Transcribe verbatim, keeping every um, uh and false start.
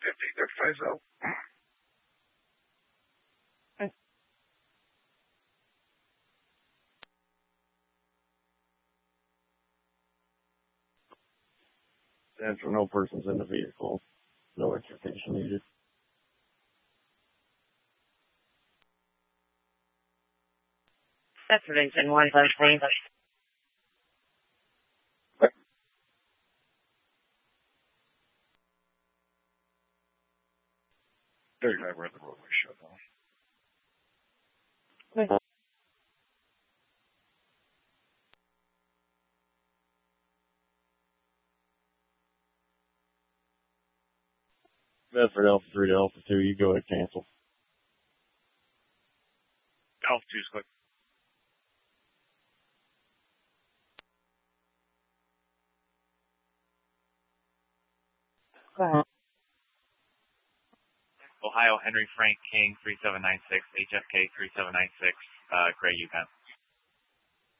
fifty, thirty-five out. Stand for no persons in the vehicle. No extrication needed. That's Division one, please. thirty-five, we're at the roadway shut down. Bedford Alpha three to Alpha two, you go ahead and cancel. Alpha two's quick. Go ahead. Ohio Henry Frank King three seven nine six, H F K three seven nine six, uh, Gray U-Pen.